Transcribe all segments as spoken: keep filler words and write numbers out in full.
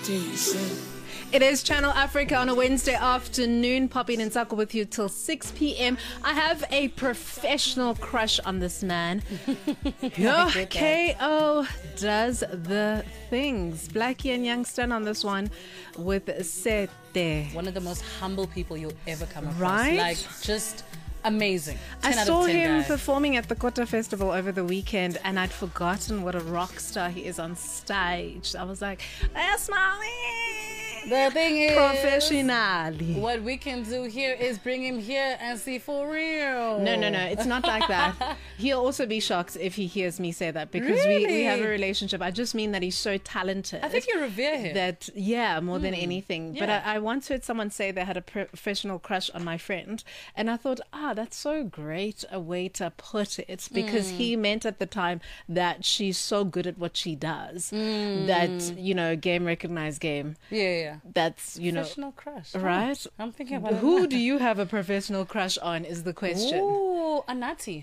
It is Channel Africa on a Wednesday afternoon, popping in Sako with you till six p.m. I have a professional crush on this man. Yo, K O does the things. Blackie and Youngstone on this one with Sete. One of the most humble people you'll ever come across. Right? Like, just amazing. I ten out saw of ten him guy. performing at the Kota Festival over the weekend, and I'd forgotten what a rock star he is on stage. I was like, that's my The thing is, professionally. what we can do here is bring him here and see for real. No, no, no. It's not like that. He'll also be shocked if he hears me say that because we, we have a Really? relationship. I just mean that he's so talented. I think you revere him. That, yeah, more than anything. But yeah. I, I once heard someone say they had a professional crush on my friend. And I thought, ah, that's so great a way to put it. Because he meant at the time that she's so good at what she does. That, you know, game recognized game. Yeah, yeah. That's, you know, Professional crush. right? I'm thinking about Who it. do you have a professional crush on is the question. Ooh, Anati.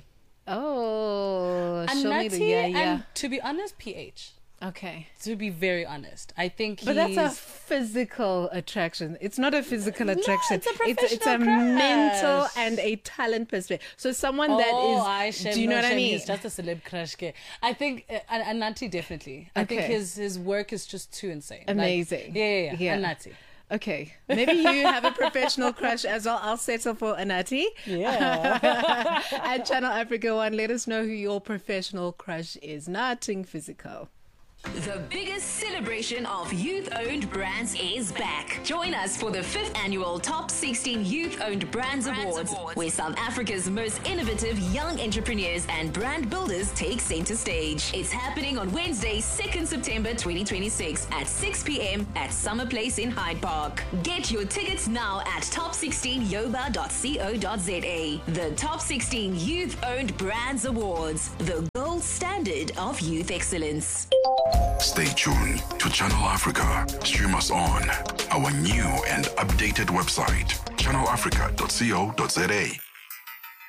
Oh, show me the Anati, yeah, yeah. and to be honest, P H. Okay. To be very honest, I think But he's... that's a physical attraction. It's not a physical attraction. it's a it's, it's a professional mental crush. and a talent perspective. So someone that Oh, is, I shame, do you know no what I shame. mean? He's just a celeb crush. Ke. I think uh, An- Anati definitely. I think Okay. his his work is just too insane. Like, Amazing. yeah, yeah, yeah. Yeah. Anati. Okay, maybe you have a professional crush as well. I'll settle for Anati. Yeah. At Channel Africa One, let us know who your professional crush is. Nothing physical. The biggest celebration of youth-owned brands is back. Join us for the fifth annual Top sixteen Youth-Owned Brands, brands Awards, Awards, where South Africa's most innovative young entrepreneurs and brand builders take center stage. It's happening on Wednesday, second September twenty twenty-six at six p.m. at Summer Place in Hyde Park. Get your tickets now at top sixteen yoba dot co dot za. The Top sixteen Youth-Owned Brands Awards, the gold standard of youth excellence. Stay tuned to Channel Africa. Stream us on our new and updated website, channel africa dot co dot za.